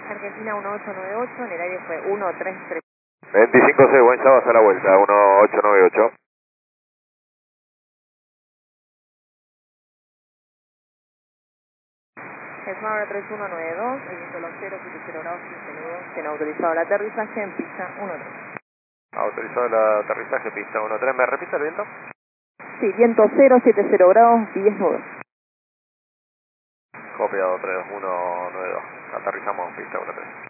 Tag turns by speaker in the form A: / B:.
A: Argentina 1898, en el aire fue 133.
B: 25C, buen sábado a la vuelta, 1898.
A: Esmar 3192, el viento los 070 grados 15 nudos, tiene autorizado el aterrizaje en pista 13.
B: Autorizado el aterrizaje, pista 13. ¿Me repite el viento?
A: Sí, viento 070 grados 10 nudos.
B: Copiado 3192. Aterrizamos en pista 13.